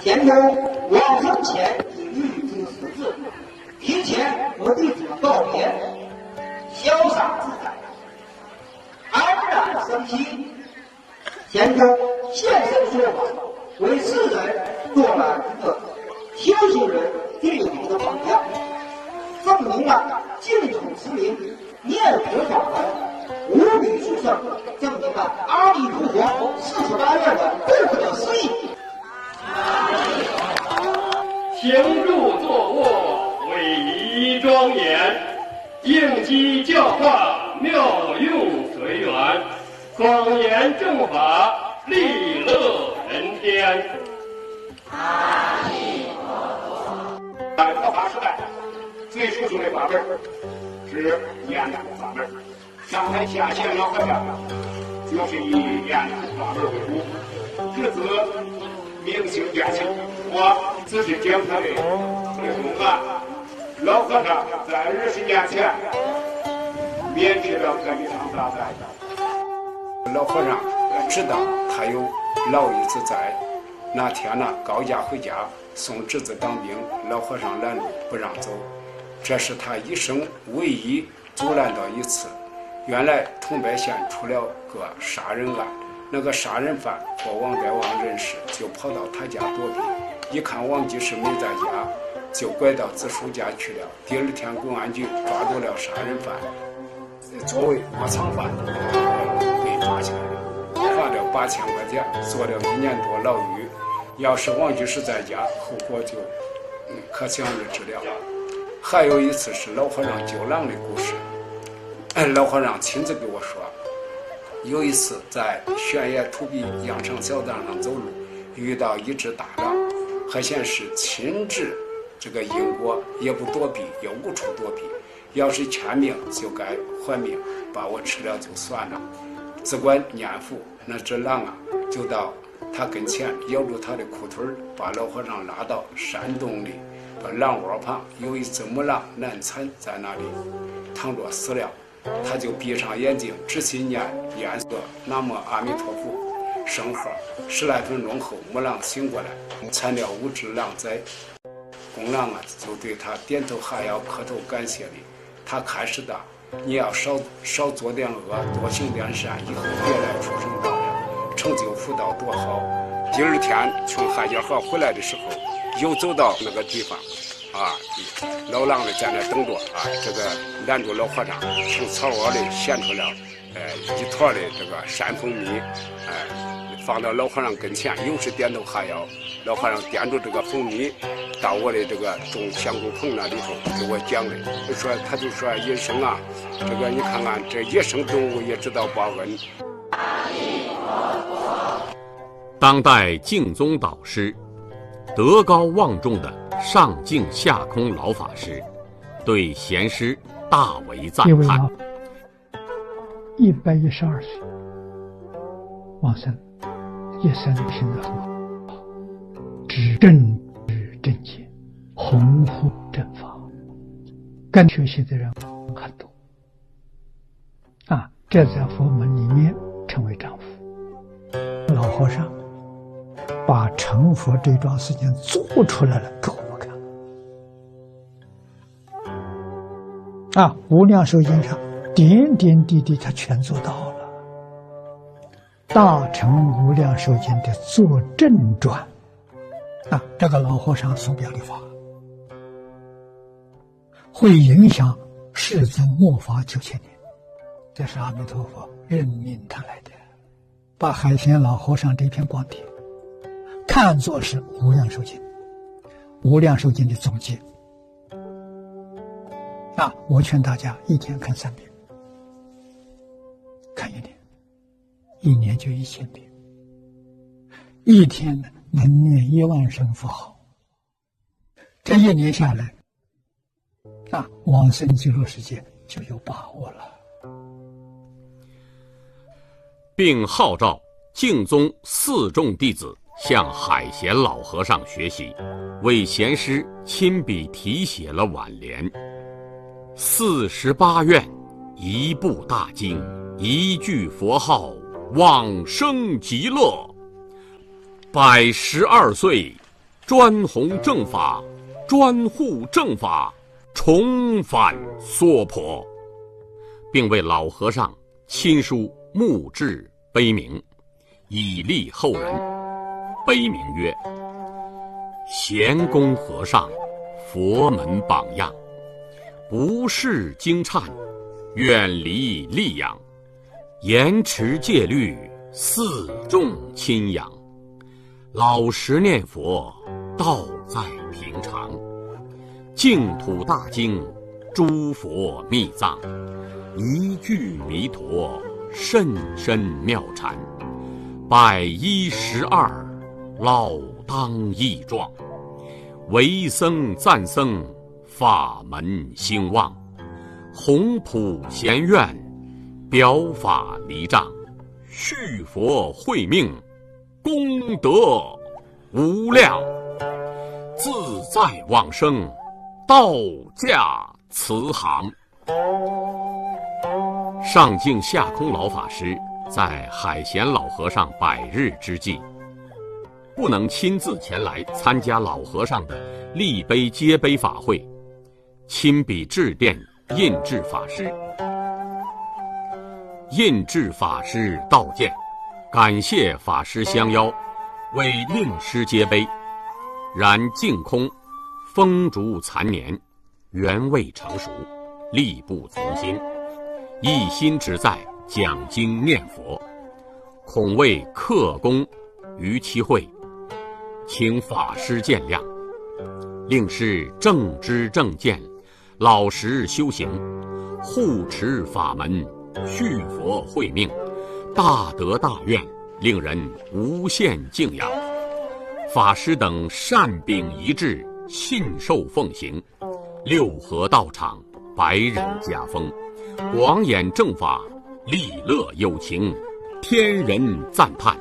天后王生前以玉子十字，提前和弟子告别，潇洒自在，安然生息。天后现身说法，为世人做了一个修行人最好的榜样，证明了净土之名念佛法门无比殊胜，证明了阿弥陀佛48愿的不可思议。 行住坐卧伟仪庄严，应机教化妙用随缘，广言正法利乐人天。 阿弥陀佛。 在佛法时代，最殊胜的法门是念佛法门。上台下线老和尚就是以念佛法门为主，侄子明星变性，我只是讲他的内容啊。老和尚在20年前免去了这一场大灾。老和尚知道他有老一子在，那天呢，高家回家送侄子当兵，老和尚拦路不让走，这是他一生唯一阻拦到一次。原来桐柏县出了个杀人案，那个杀人犯和王该王认识，就跑到他家躲避，一看王居士没在家，就拐到子叔家去了。第二天公安局抓住了杀人犯，作为窝藏犯被抓起来了，罚了8000块钱，坐了1年多牢狱。要是王居士在家，后果就可想而知了。还有一次是老和尚救狼的故事，老和尚亲自给我说，有一次在悬崖土壁羊肠小道上走路，遇到一只大狼，还显是亲至这个因果，也不躲避，也无处躲避，要是欠命就该还命，把我吃了就算了。只管念佛，那只狼啊就到他跟前咬住他的裤腿，把老和尚拉到山洞里，把狼窝旁有一只母狼难产在那里躺着死了，他就闭上眼睛仔细念个南无阿弥陀佛圣号，10来分钟后母狼醒过来，产了5只狼崽。公狼啊就对他点头哈腰磕头感谢礼，他开始的你要少做点恶，多行点善，以后别来出生道了，成就福道多好。第二天从海家河回来的时候，又走到那个地方啊，老狼呢在那等着啊，这个拦住老和尚，从草窝里衔出了一坨的这个山蜂蜜，放到老和尚跟前，又是点头哈腰。老和尚掂住这个蜂蜜到我的这个种香菇棚那里头给我讲的，他就说野生啊，这个你看看这野生动物也知道报恩。 当代净宗导师，德高望重的上净下空老法师，对贤师大为赞叹。 112岁往生，一生品德很好，知正知正见，弘护正法，跟学习的人很多啊，这在佛门里面称为丈夫。老和尚把成佛这桩事情做出来了给我们看啊，无量寿经上点点滴滴他全做到了。大乘无量寿经的作证传啊，这个老和尚所表的法会影响世尊末法9000年，这是阿弥陀佛任命他来的，把海贤老和尚这篇光碟看作是无量寿经，无量寿经的总结啊！我劝大家一天看3遍，看1年，1年就1000遍，一天能念1万声佛号，这1年下来啊，往生极乐世界就有把握了。 并号召净宗4众弟子向海贤老和尚学习，为贤师亲笔题写了挽联：48愿，一部大经，一句佛号，往生极乐。112岁， 专弘正法，专护正法，重返娑婆，并为老和尚亲书墓志碑铭，以励后人。碑铭曰：贤公和尚，佛门榜样，不识经忏，远离戾养，严持戒律，四众亲仰，老实念佛，道在平常，净土大经，诸佛密藏，一句弥陀，甚深妙禅，112老当益壮，为僧赞僧，法门兴旺，弘普贤愿，表法离障，续佛慧命，功德无量，自在往生，道驾慈航。上净下空老法师在海贤老和尚100日之际，不能亲自前来参加老和尚的立碑接碑法会，亲笔致电印制法师。印制法师道见，感谢法师相邀，为令师接碑。然净空风烛残年，缘未成熟，力不从心，一心只在讲经念佛，恐为克功于其会，请法师见谅。令师正知正见，老实修行，护持法门，续佛慧命，大德大愿，令人无限敬仰。法师等善秉一致，信受奉行，六合道场100人家风，广演正法，利乐有情，天人赞叹。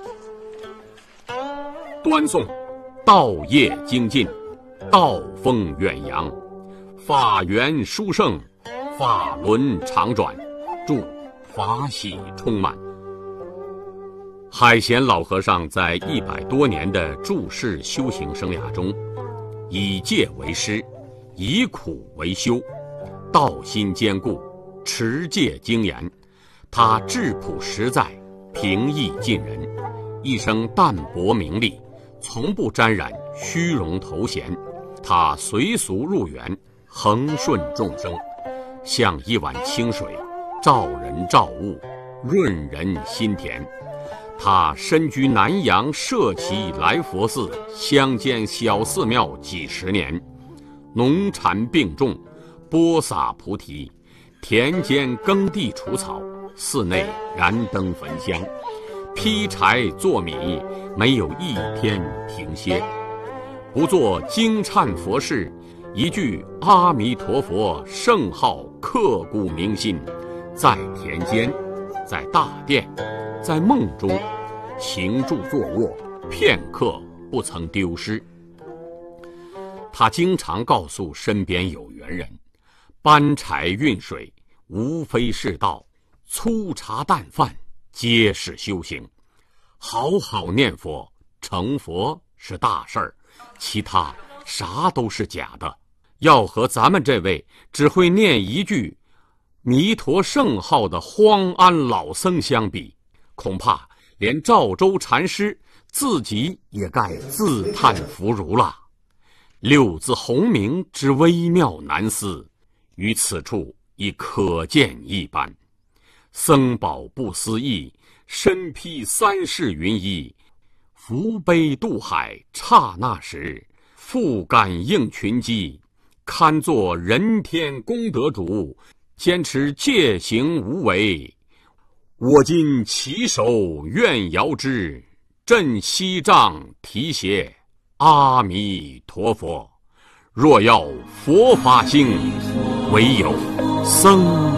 端诵道业精进，道风远扬，法缘殊胜，法轮常转，祝法喜充满。海贤老和尚在100多年的住世修行生涯中，以戒为师，以苦为修，道心坚固，持戒精严。他质朴实在，平易近人，一生淡泊名利，从不沾染虚荣头衔。他随俗入园，恒顺众生，像一碗清水，照人照物，润人心田。他身居南阳社稷来佛寺乡间小寺庙几十年，农禅并种，播撒菩提，田间耕地除草，寺内燃灯焚香，劈柴做米，没有一天停歇。不做经忏佛事，一句阿弥陀佛圣号刻骨铭心，在田间，在大殿，在梦中，行住坐卧，片刻不曾丢失。他经常告诉身边有缘人，搬柴运水无非是道，粗茶淡饭皆是修行。好好念佛，成佛是大事儿，其他啥都是假的。要和咱们这位只会念一句弥陀圣号的荒安老僧相比，恐怕连赵州禅师自己也该自叹弗如了。六字洪名之微妙难思，于此处已可见一斑。僧宝不思议，身披3世云衣，扶悲渡海刹那时，复感应群机，堪作人天功德主，坚持戒行无为。我今起手愿遥之，振西藏提携阿弥陀佛。若要佛法兴，唯有僧